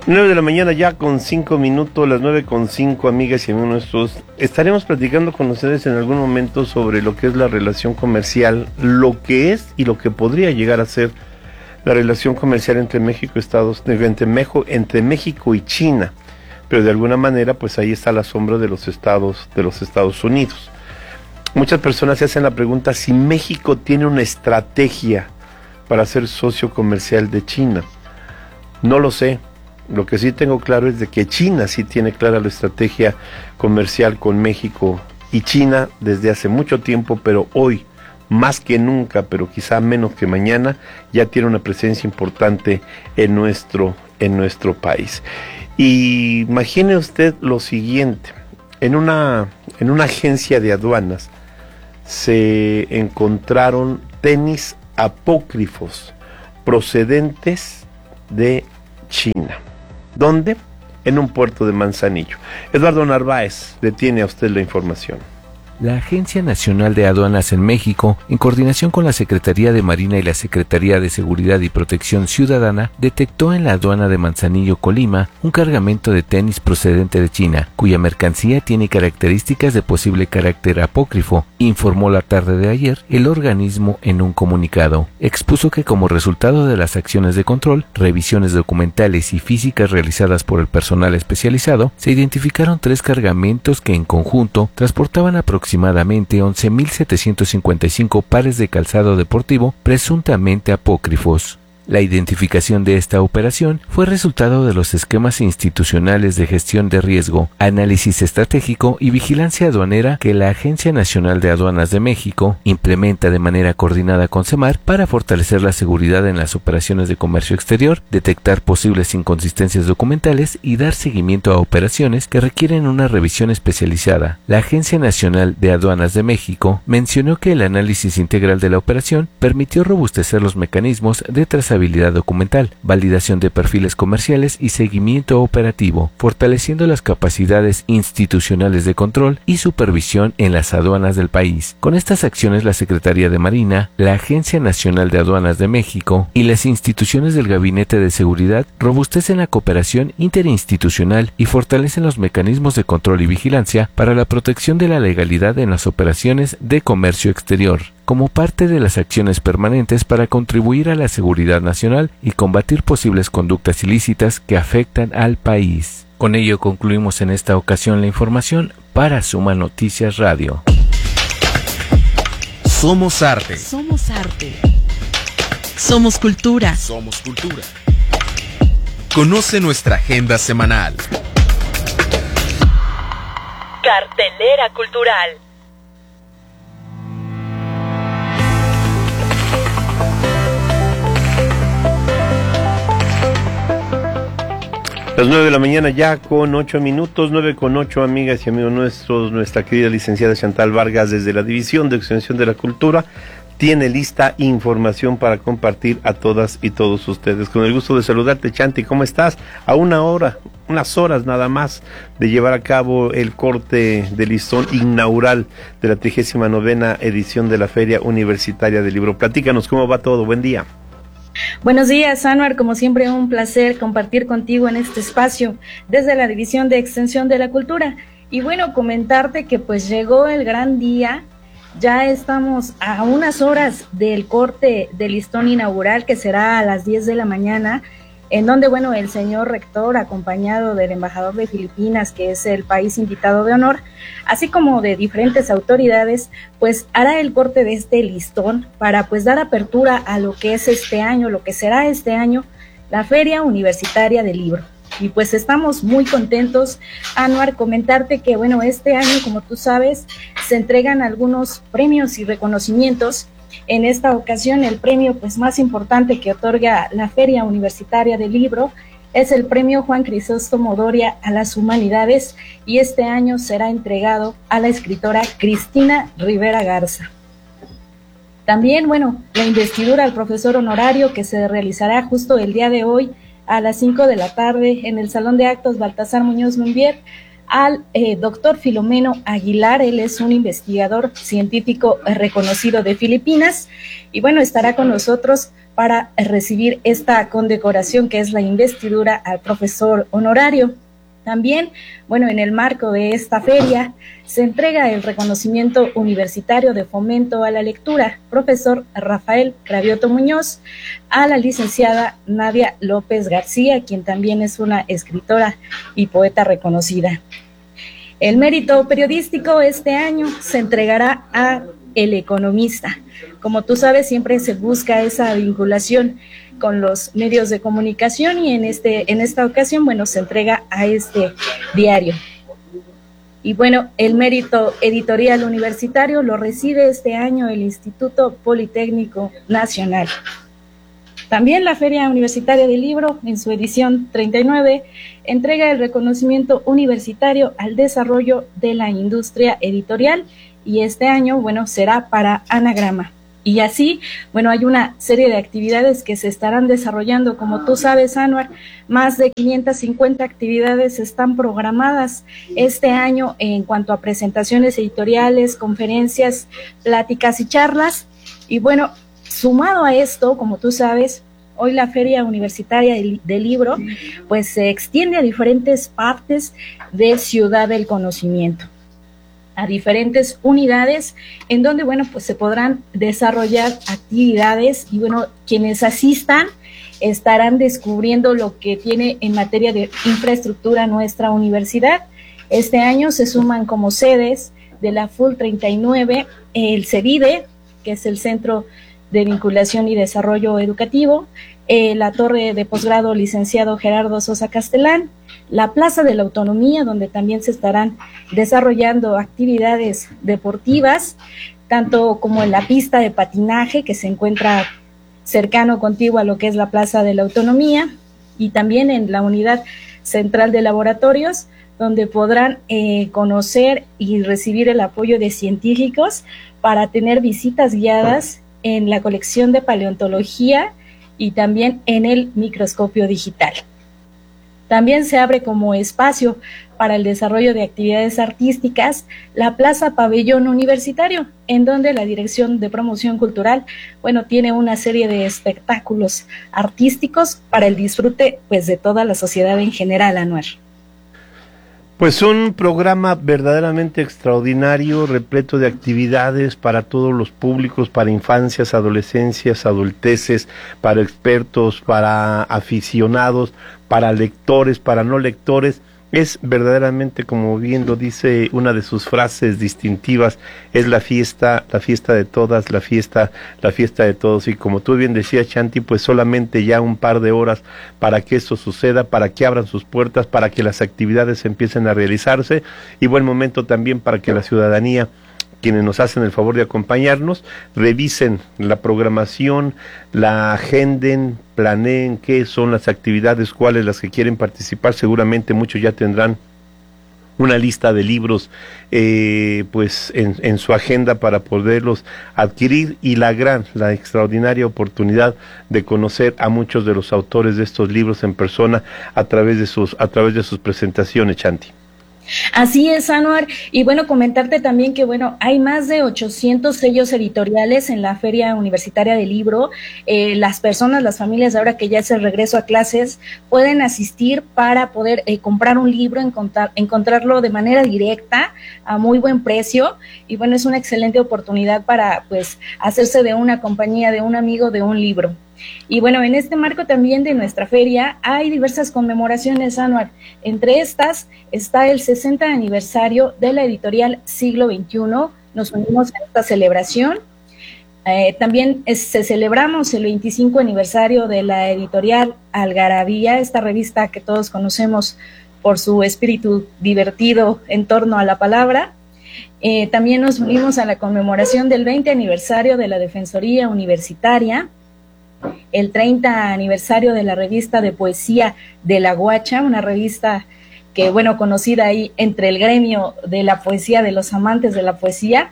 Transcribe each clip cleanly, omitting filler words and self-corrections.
9 de la mañana ya con 5 minutos, las 9:05, amigas y amigos nuestros. Estaremos platicando con ustedes en algún momento sobre lo que es la relación comercial, lo que es y lo que podría llegar a ser la relación comercial entre entre México y China. Pero de alguna manera, pues ahí está la sombra de los Estados Unidos. Muchas personas se hacen la pregunta si México tiene una estrategia para ser socio comercial de China. No lo sé. Lo que sí tengo claro es de que China sí tiene clara la estrategia comercial con México y China desde hace mucho tiempo, pero hoy, más que nunca, pero quizá menos que mañana, ya tiene una presencia importante en nuestro país. Y imagine usted lo siguiente, en una agencia de aduanas se encontraron tenis apócrifos procedentes de China. ¿Dónde? En un puerto de Manzanillo. Eduardo Narváez detiene a usted la información. La Agencia Nacional de Aduanas en México, en coordinación con la Secretaría de Marina y la Secretaría de Seguridad y Protección Ciudadana, detectó en la aduana de Manzanillo, Colima, un cargamento de tenis procedente de China, cuya mercancía tiene características de posible carácter apócrifo, informó la tarde de ayer el organismo en un comunicado. Expuso que como resultado de las acciones de control, revisiones documentales y físicas realizadas por el personal especializado, se identificaron 3 cargamentos que en conjunto transportaban aproximadamente 11.755 pares de calzado deportivo presuntamente apócrifos. La identificación de esta operación fue resultado de los esquemas institucionales de gestión de riesgo, análisis estratégico y vigilancia aduanera que la Agencia Nacional de Aduanas de México implementa de manera coordinada con SEMAR para fortalecer la seguridad en las operaciones de comercio exterior, detectar posibles inconsistencias documentales y dar seguimiento a operaciones que requieren una revisión especializada. La Agencia Nacional de Aduanas de México mencionó que el análisis integral de la operación permitió robustecer los mecanismos de trazabilidad documental, validación de perfiles comerciales y seguimiento operativo, fortaleciendo las capacidades institucionales de control y supervisión en las aduanas del país. Con estas acciones, la Secretaría de Marina, la Agencia Nacional de Aduanas de México y las instituciones del Gabinete de Seguridad robustecen la cooperación interinstitucional y fortalecen los mecanismos de control y vigilancia para la protección de la legalidad en las operaciones de comercio exterior, como parte de las acciones permanentes para contribuir a la seguridad nacional y combatir posibles conductas ilícitas que afectan al país. Con ello concluimos en esta ocasión la información para Suma Noticias Radio. Somos arte. Somos arte. Somos cultura. Somos cultura. Conoce nuestra agenda semanal. Cartelera cultural. Las 9 de la mañana ya con 8 minutos, 9:08, amigas y amigos nuestros. Nuestra querida licenciada Chantal Vargas, desde la División de Extensión de la Cultura, tiene lista información para compartir a todas y todos ustedes. Con el gusto de saludarte, Chanti, ¿cómo estás? A unas horas nada más de llevar a cabo el corte de listón inaugural de la 39ª edición de la Feria Universitaria del Libro. Platícanos cómo va todo. Buen día. Buenos días, Anuar, como siempre un placer compartir contigo en este espacio desde la División de Extensión de la Cultura. Y bueno, comentarte que pues llegó el gran día, ya estamos a unas horas del corte del listón inaugural que será a las 10 de la mañana, en donde, bueno, el señor rector, acompañado del embajador de Filipinas, que es el país invitado de honor, así como de diferentes autoridades, pues hará el corte de este listón para pues dar apertura a lo que es este año, lo que será este año, la Feria Universitaria del Libro. Y pues estamos muy contentos, Anuar, comentarte que, bueno, este año, como tú sabes, se entregan algunos premios y reconocimientos. En esta ocasión, el premio pues más importante que otorga la Feria Universitaria del Libro es el premio Juan Crisóstomo Doria a las Humanidades, y este año será entregado a la escritora Cristina Rivera Garza. También, bueno, la investidura al profesor honorario, que se realizará justo el día de hoy a las 5 de la tarde en el Salón de Actos Baltasar Muñoz Lumbier, al doctor Filomeno Aguilar. Él es un investigador científico reconocido de Filipinas, y bueno, estará con nosotros para recibir esta condecoración que es la investidura al profesor honorario. También, bueno, en el marco de esta feria se entrega el reconocimiento universitario de fomento a la lectura, profesor Rafael Cravioto Muñoz, a la licenciada Nadia López García, quien también es una escritora y poeta reconocida. El mérito periodístico este año se entregará a El Economista. Como tú sabes, siempre se busca esa vinculación con los medios de comunicación y en esta ocasión, bueno, se entrega a este diario. Y bueno, el mérito editorial universitario lo recibe este año el Instituto Politécnico Nacional. También la Feria Universitaria del Libro, en su edición 39, entrega el reconocimiento universitario al desarrollo de la industria editorial y este año, bueno, será para Anagrama. Y así, bueno, hay una serie de actividades que se estarán desarrollando. Como tú sabes, Anuar, más de 550 actividades están programadas este año en cuanto a presentaciones editoriales, conferencias, pláticas y charlas. Y bueno, sumado a esto, como tú sabes, hoy la Feria Universitaria del Libro, pues se extiende a diferentes partes de Ciudad del Conocimiento, a diferentes unidades en donde, bueno, pues se podrán desarrollar actividades y, bueno, quienes asistan estarán descubriendo lo que tiene en materia de infraestructura nuestra universidad. Este año se suman como sedes de la FUL 39 el CEVIDE, que es el Centro de Vinculación y Desarrollo Educativo, la Torre de Posgrado Licenciado Gerardo Sosa Castellán, la Plaza de la Autonomía, donde también se estarán desarrollando actividades deportivas, tanto como en la pista de patinaje que se encuentra cercano, contiguo a lo que es la Plaza de la Autonomía, y también en la Unidad Central de Laboratorios, donde podrán conocer y recibir el apoyo de científicos para tener visitas guiadas en la colección de paleontología y también en el microscopio digital. También se abre como espacio para el desarrollo de actividades artísticas la Plaza Pabellón Universitario, en donde la Dirección de Promoción Cultural, bueno, tiene una serie de espectáculos artísticos para el disfrute, pues, de toda la sociedad en general, Anuar. Pues un programa verdaderamente extraordinario, repleto de actividades para todos los públicos, para infancias, adolescencias, adulteces, para expertos, para aficionados, para lectores, para no lectores. Es verdaderamente, como bien lo dice una de sus frases distintivas, es la fiesta de todas, la fiesta de todos. Y como tú bien decías, Chanti, pues solamente ya un par de horas para que esto suceda, para que abran sus puertas, para que las actividades empiecen a realizarse, y buen momento también para que la ciudadanía, quienes nos hacen el favor de acompañarnos, revisen la programación, la agenden, planeen qué son las actividades, cuáles las que quieren participar. Seguramente muchos ya tendrán una lista de libros pues en su agenda para poderlos adquirir, y la extraordinaria oportunidad de conocer a muchos de los autores de estos libros en persona a través de sus presentaciones, Chanti. Así es, Anuar, y bueno, comentarte también que, bueno, hay más de 800 sellos editoriales en la Feria Universitaria del Libro. Las personas, las familias, ahora que ya es el regreso a clases, pueden asistir para poder comprar un libro, encontrarlo de manera directa, a muy buen precio, y bueno, es una excelente oportunidad para, pues, hacerse de una compañía, de un amigo, de un libro. Y bueno, en este marco también de nuestra feria hay diversas conmemoraciones, Anuar. Entre estas está el 60 aniversario de la editorial Siglo XXI. Nos unimos a esta celebración. También celebramos el 25 aniversario de la editorial Algarabía, esta revista que todos conocemos por su espíritu divertido en torno a la palabra. También nos unimos a la conmemoración del 20 aniversario de la Defensoría Universitaria, el 30 aniversario de la revista de poesía de La Guacha, una revista que, bueno, conocida ahí entre el gremio de la poesía, de los amantes de la poesía,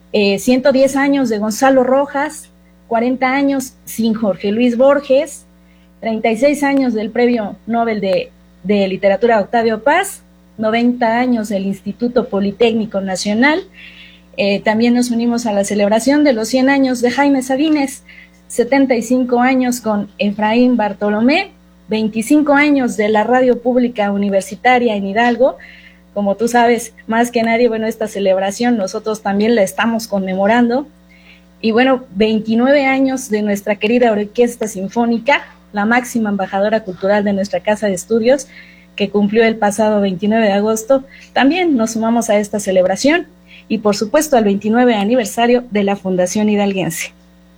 110 años de Gonzalo Rojas, 40 años sin Jorge Luis Borges, 36 años del Premio Nobel de Literatura Octavio Paz, 90 años del Instituto Politécnico Nacional. También nos unimos a la celebración de los 100 años de Jaime Sabines, 75 años con Efraín Bartolomé, 25 años de la Radio Pública Universitaria en Hidalgo. Como tú sabes, más que nadie, bueno, esta celebración nosotros también la estamos conmemorando. Y bueno, 29 años de nuestra querida Orquesta Sinfónica, la máxima embajadora cultural de nuestra casa de estudios, que cumplió el pasado 29 de agosto. También nos sumamos a esta celebración y por supuesto al 29 aniversario de la Fundación Hidalguense.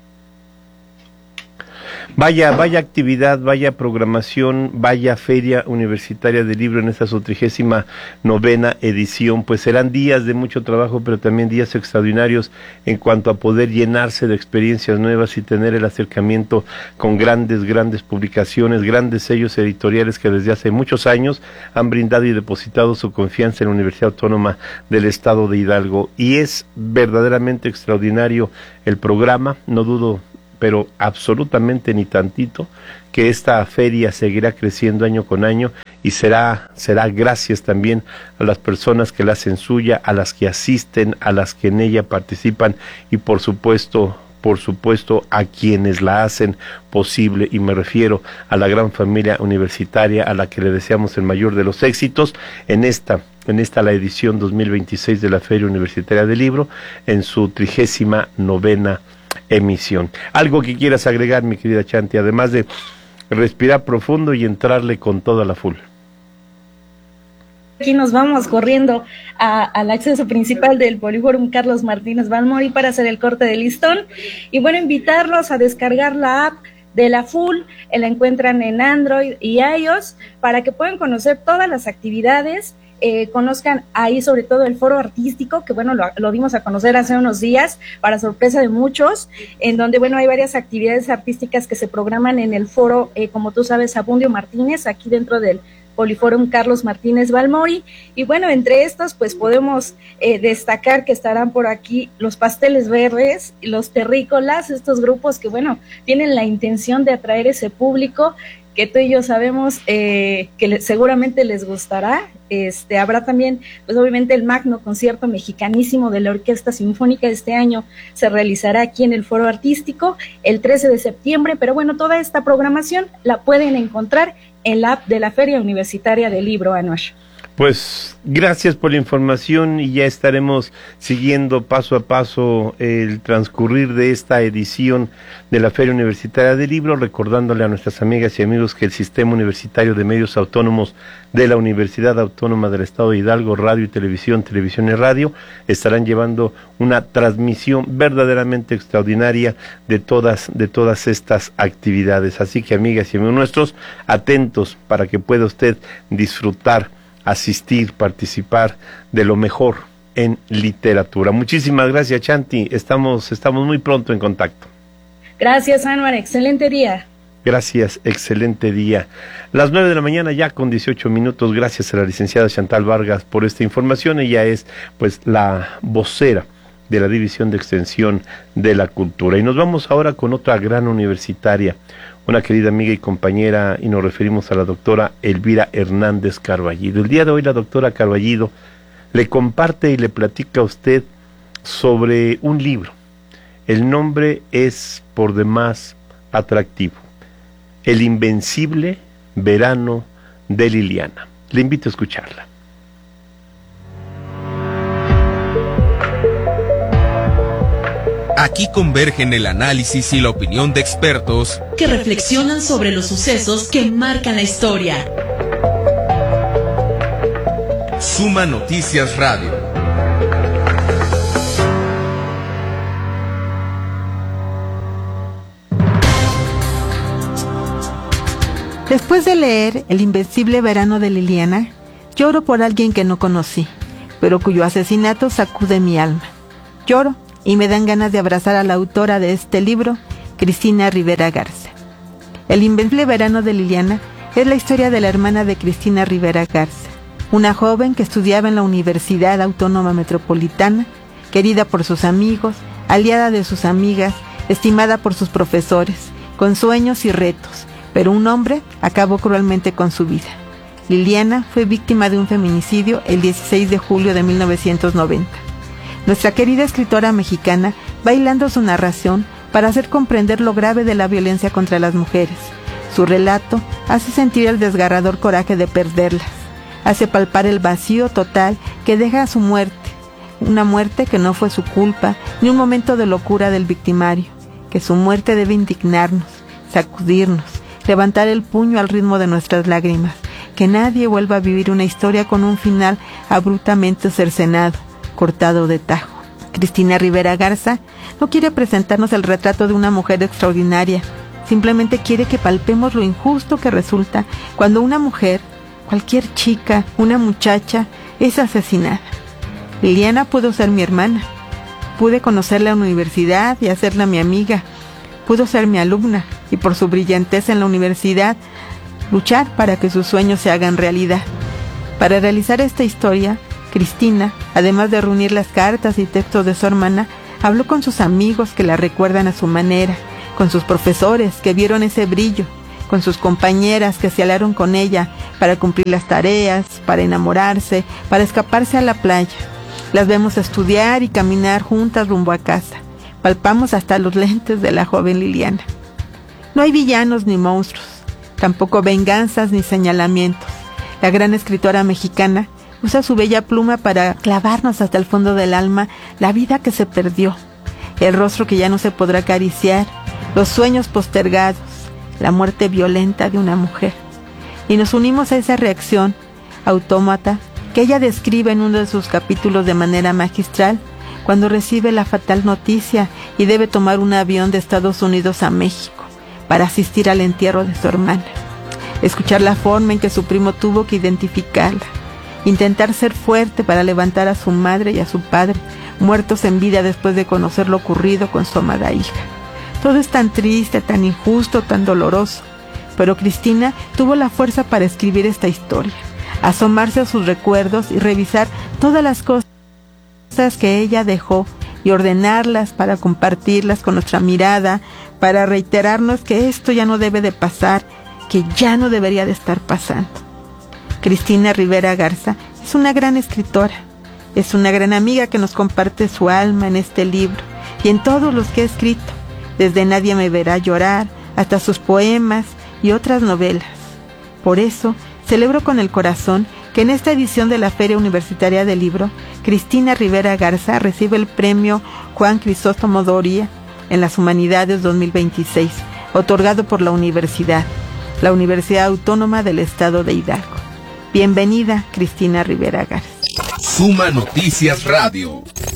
Vaya actividad, vaya programación, vaya Feria Universitaria del Libro en esta su 39ª edición. Pues serán días de mucho trabajo, pero también días extraordinarios en cuanto a poder llenarse de experiencias nuevas y tener el acercamiento con grandes publicaciones, grandes sellos editoriales que desde hace muchos años han brindado y depositado su confianza en la Universidad Autónoma del Estado de Hidalgo. Y es verdaderamente extraordinario el programa, no dudo pero absolutamente ni tantito, que esta feria seguirá creciendo año con año y será gracias también a las personas que la hacen suya, a las que asisten, a las que en ella participan y por supuesto a quienes la hacen posible, y me refiero a la gran familia universitaria a la que le deseamos el mayor de los éxitos en esta la edición 2026 de la Feria Universitaria del Libro en su 39ª emisión. ¿Algo que quieras agregar, mi querida Chanti, además de respirar profundo y entrarle con toda la full? Aquí nos vamos corriendo al acceso principal del Poliforum Carlos Martínez Balmori para hacer el corte de listón y bueno, invitarlos a descargar la app de la FUL, la encuentran en Android y iOS para que puedan conocer todas las actividades. Conozcan ahí sobre todo el foro artístico, que bueno, lo dimos a conocer hace unos días, para sorpresa de muchos, en donde bueno, hay varias actividades artísticas que se programan en el foro, como tú sabes, Abundio Martínez, aquí dentro del Poliforum Carlos Martínez Balmori, y bueno, entre estos pues podemos destacar que estarán por aquí los Pasteles Verdes, los Terrícolas, estos grupos que bueno, tienen la intención de atraer ese público que tú y yo sabemos que seguramente les gustará. Habrá también, pues obviamente, el magno concierto mexicanísimo de la Orquesta Sinfónica. Este año se realizará aquí en el Foro Artístico el 13 de septiembre, pero bueno, toda esta programación la pueden encontrar en la app de la Feria Universitaria del Libro, Anuar. Pues gracias por la información y ya estaremos siguiendo paso a paso el transcurrir de esta edición de la Feria Universitaria del Libro, recordándole a nuestras amigas y amigos que el Sistema Universitario de Medios Autónomos de la Universidad Autónoma del Estado de Hidalgo, radio y televisión y radio, estarán llevando una transmisión verdaderamente extraordinaria de todas estas actividades. Así que, amigas y amigos nuestros, atentos para que pueda usted disfrutar, asistir, participar de lo mejor en literatura. Muchísimas gracias, Chanti. Estamos muy pronto en contacto. Gracias, Anuar. Excelente día. Gracias, excelente día. Las 9 de la mañana ya con 18 minutos. Gracias a la licenciada Chantal Vargas por esta información. Ella es pues la vocera de la División de Extensión de la Cultura. Y nos vamos ahora con otra gran universitaria, una querida amiga y compañera, y nos referimos a la doctora Elvira Hernández Carballido. El día de hoy la doctora Carballido le comparte y le platica a usted sobre un libro. El nombre es por demás atractivo: El invencible verano de Liliana. Le invito a escucharla. Aquí convergen el análisis y la opinión de expertos que reflexionan sobre los sucesos que marcan la historia. Suma Noticias Radio. Después de leer El invencible verano de Liliana, lloro por alguien que no conocí, pero cuyo asesinato sacude mi alma. Lloro y me dan ganas de abrazar a la autora de este libro, Cristina Rivera Garza. El invencible verano de Liliana es la historia de la hermana de Cristina Rivera Garza, una joven que estudiaba en la Universidad Autónoma Metropolitana, querida por sus amigos, aliada de sus amigas, estimada por sus profesores, con sueños y retos, pero un hombre acabó cruelmente con su vida. Liliana fue víctima de un feminicidio el 16 de julio de 1990. Nuestra querida escritora mexicana va hilando su narración para hacer comprender lo grave de la violencia contra las mujeres. Su relato hace sentir el desgarrador coraje de perderlas, hace palpar el vacío total que deja su muerte, una muerte que no fue su culpa, ni un momento de locura del victimario, que su muerte debe indignarnos, sacudirnos, levantar el puño al ritmo de nuestras lágrimas, que nadie vuelva a vivir una historia con un final abruptamente cercenado, cortado de tajo. Cristina Rivera Garza no quiere presentarnos el retrato de una mujer extraordinaria, simplemente quiere que palpemos lo injusto que resulta cuando una mujer, cualquier chica, una muchacha, es asesinada. Liliana pudo ser mi hermana, pude conocerla en la universidad y hacerla mi amiga, pudo ser mi alumna y por su brillantez en la universidad luchar para que sus sueños se hagan realidad. Para realizar esta historia, Cristina, además de reunir las cartas y textos de su hermana, habló con sus amigos que la recuerdan a su manera, con sus profesores que vieron ese brillo, con sus compañeras que se alaron con ella para cumplir las tareas, para enamorarse, para escaparse a la playa. Las vemos estudiar y caminar juntas rumbo a casa. Palpamos hasta los lentes de la joven Liliana. No hay villanos ni monstruos, tampoco venganzas ni señalamientos. La gran escritora mexicana usa su bella pluma para clavarnos hasta el fondo del alma la vida que se perdió, el rostro que ya no se podrá acariciar, los sueños postergados, la muerte violenta de una mujer. Y nos unimos a esa reacción autómata que ella describe en uno de sus capítulos de manera magistral, cuando recibe la fatal noticia y debe tomar un avión de Estados Unidos a México para asistir al entierro de su hermana. Escuchar la forma en que su primo tuvo que identificarla, intentar ser fuerte para levantar a su madre y a su padre, muertos en vida después de conocer lo ocurrido con su amada hija. Todo es tan triste, tan injusto, tan doloroso, pero Cristina tuvo la fuerza para escribir esta historia, asomarse a sus recuerdos y revisar todas las cosas que ella dejó y ordenarlas para compartirlas con nuestra mirada, para reiterarnos que esto ya no debe de pasar, que ya no debería de estar pasando. Cristina Rivera Garza es una gran escritora, es una gran amiga que nos comparte su alma en este libro y en todos los que ha escrito, desde Nadie me verá llorar hasta sus poemas y otras novelas. Por eso, celebro con el corazón que en esta edición de la Feria Universitaria del Libro, Cristina Rivera Garza recibe el premio Juan Crisóstomo Doria en las Humanidades 2026, otorgado por la Universidad Autónoma del Estado de Hidalgo. Bienvenida, Cristina Rivera Garza. Suma Noticias Radio.